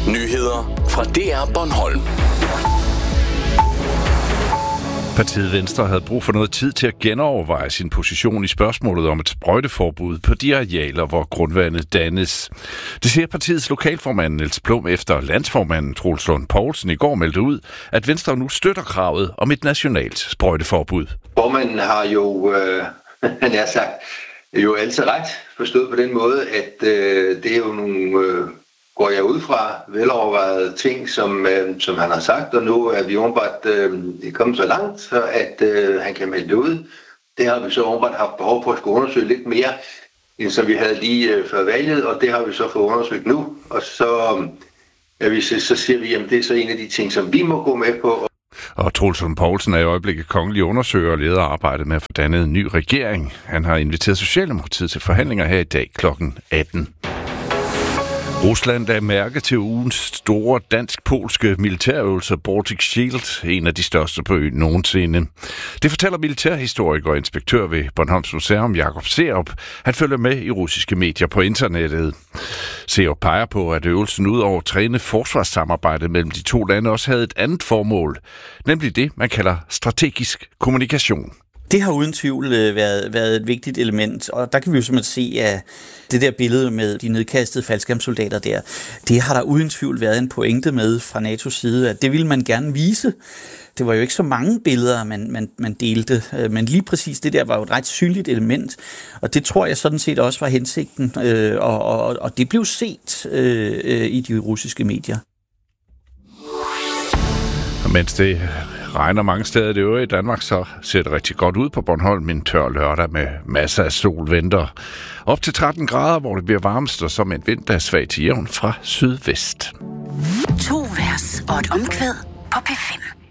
Nyheder fra DR Bornholm. Partiet Venstre havde brug for noget tid til at genoverveje sin position i spørgsmålet om et sprøjteforbud på de arealer, hvor grundvandet dannes. Det siger partiets lokalformand Niels Blum efter landsformanden Troels Lund Poulsen i går meldte ud, at Venstre nu støtter kravet om et nationalt sprøjteforbud. Formanden har jo, han har sagt, jo altid ret forstået på den måde, at det er jo nogle... går jeg ud fra velovervejede ting, som han har sagt, og nu er vi åbenbart kommet så langt, så at han kan melde det ud. Det har vi så åbenbart haft behov for at skulle undersøge lidt mere, end som vi havde lige før valget, og det har vi så fået undersøgt nu. Og så siger vi, at det er så en af de ting, som vi må gå med på. Og Troels Lund Poulsen er i øjeblikket kongelig undersøger og leder arbejdet med at få dannet en ny regering. Han har inviteret Socialdemokratiet til forhandlinger her i dag kl. 18. Rusland er mærke til ugens store dansk-polske militærøvelse Baltic Shield, en af de største på øen nogensinde. Det fortæller militærhistoriker og inspektør ved Bornholms Museum, Jakob Serup. Han følger med i russiske medier på internettet. Serup peger på, at øvelsen ud over at træne forsvarssamarbejdet mellem de to lande også havde et andet formål, nemlig det, man kalder strategisk kommunikation. Det har uden tvivl været et vigtigt element, og der kan vi jo simpelthen se, at det der billede med de nedkastede faldskærmssoldater der, det har der uden tvivl været en pointe med fra NATO's side, at det ville man gerne vise. Det var jo ikke så mange billeder, man delte, men lige præcis det der var jo et ret synligt element, og det tror jeg sådan set også var hensigten, og det blev set i de russiske medier. Mens det regner mange steder i det øvrige Danmark, så ser det rigtig godt ud på Bornholm. En tør lørdag med masser af sol venter. Op til 13 grader, hvor det bliver varmest, og som en vind, der er svag til jævn fra sydvest. 2 vers og et omkvæd på P5.